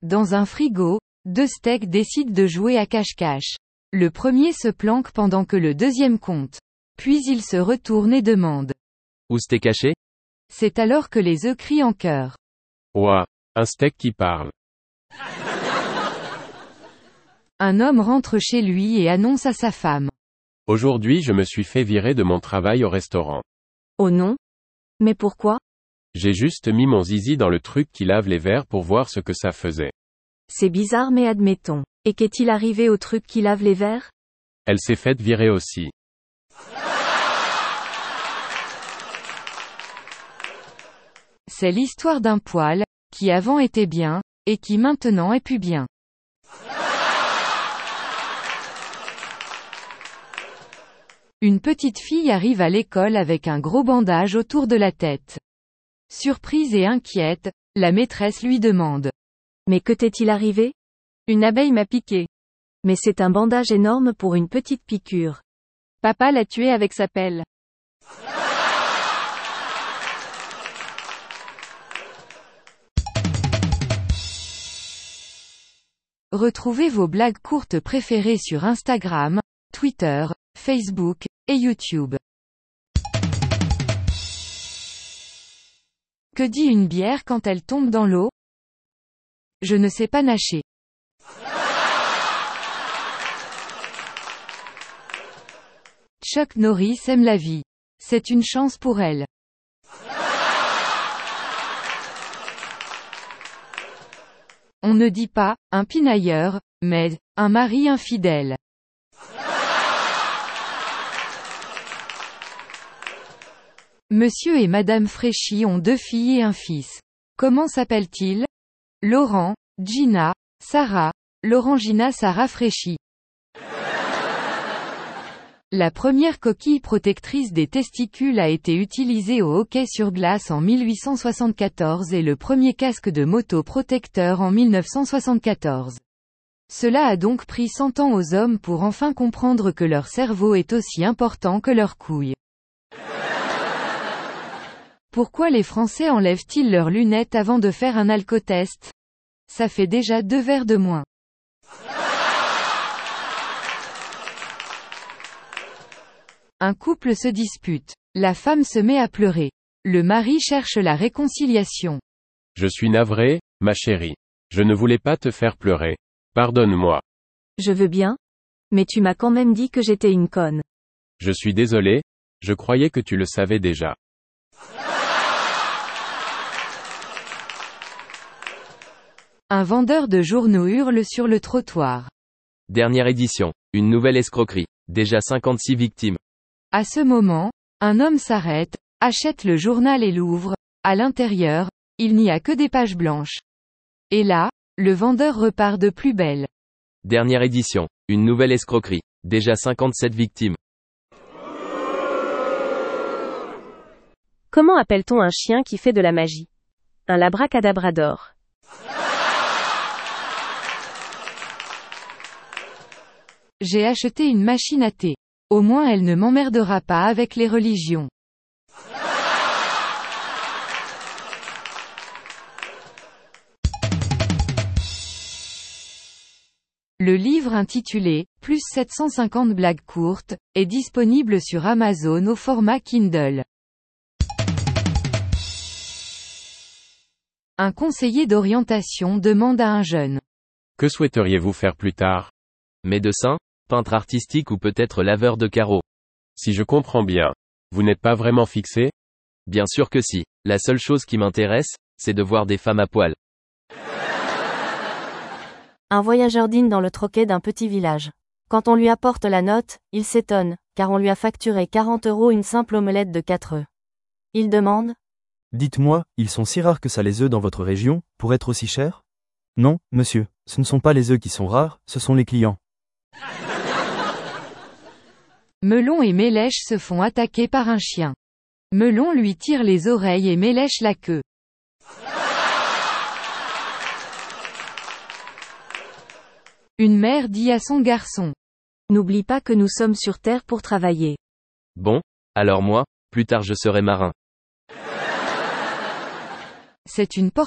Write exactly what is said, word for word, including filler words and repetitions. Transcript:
Dans un frigo, deux steaks décident de jouer à cache-cache. Le premier se planque pendant que le deuxième compte. Puis il se retourne et demande. Où steak caché? C'est alors que les œufs crient en chœur. Ouah, un steak qui parle. Un homme rentre chez lui et annonce à sa femme. Aujourd'hui je me suis fait virer de mon travail au restaurant. Oh non? Mais pourquoi? J'ai juste mis mon zizi dans le truc qui lave les verres pour voir ce que ça faisait. C'est bizarre mais admettons. Et qu'est-il arrivé au truc qui lave les verres? Elle s'est faite virer aussi. C'est l'histoire d'un poil, qui avant était bien, et qui maintenant est plus bien. Une petite fille arrive à l'école avec un gros bandage autour de la tête. Surprise et inquiète, la maîtresse lui demande. Mais que t'est-il arrivé? Une abeille m'a piqué. Mais c'est un bandage énorme pour une petite piqûre. Papa l'a tué avec sa pelle. Retrouvez vos blagues courtes préférées sur Instagram, Twitter, Facebook, et YouTube. Que dit une bière quand elle tombe dans l'eau? Je ne sais pas nager. Chuck Norris aime la vie. C'est une chance pour elle. On ne dit pas, un pinailleur, mais, un mari infidèle. Monsieur et Madame Fréchy ont deux filles et un fils. Comment s'appellent-ils? Laurent, Gina, Sarah, Laurent-Gina Sarah Fréchy. La première coquille protectrice des testicules a été utilisée au hockey sur glace en mille huit cent soixante-quatorze et le premier casque de moto protecteur en mille neuf cent soixante-quatorze. Cela a donc pris cent ans aux hommes pour enfin comprendre que leur cerveau est aussi important que leurs couilles. Pourquoi les Français enlèvent-ils leurs lunettes avant de faire un alcotest? Ça fait déjà deux verres de moins. Un couple se dispute. La femme se met à pleurer. Le mari cherche la réconciliation. Je suis navré, ma chérie. Je ne voulais pas te faire pleurer. Pardonne-moi. Je veux bien. Mais tu m'as quand même dit que j'étais une conne. Je suis désolé, je croyais que tu le savais déjà. Un vendeur de journaux hurle sur le trottoir. Dernière édition. Une nouvelle escroquerie. Déjà cinquante-six victimes. À ce moment, un homme s'arrête, achète le journal et l'ouvre. À l'intérieur, il n'y a que des pages blanches. Et là, le vendeur repart de plus belle. Dernière édition. Une nouvelle escroquerie. Déjà cinquante-sept victimes. Comment appelle-t-on un chien qui fait de la magie? Un labracadabrador. J'ai acheté une machine à thé. Au moins elle ne m'emmerdera pas avec les religions. Le livre intitulé « Plus sept cent cinquante blagues courtes » est disponible sur Amazon au format Kindle. Un conseiller d'orientation demande à un jeune. Que souhaiteriez-vous faire plus tard? Médecin, peintre artistique ou peut-être laveur de carreaux. Si je comprends bien, vous n'êtes pas vraiment fixé? Bien sûr que si. La seule chose qui m'intéresse, c'est de voir des femmes à poil. Un voyageur dîne dans le troquet d'un petit village. Quand on lui apporte la note, il s'étonne, car on lui a facturé quarante euros une simple omelette de quatre œufs. Il demande. Dites-moi, ils sont si rares que ça les œufs dans votre région, pour être aussi chers? Non, monsieur, ce ne sont pas les œufs qui sont rares, ce sont les clients. Melon et Mélèche se font attaquer par un chien. Melon lui tire les oreilles et Mélèche la queue. Une mère dit à son garçon. N'oublie pas que nous sommes sur Terre pour travailler. Bon, alors moi, plus tard je serai marin. C'est une porte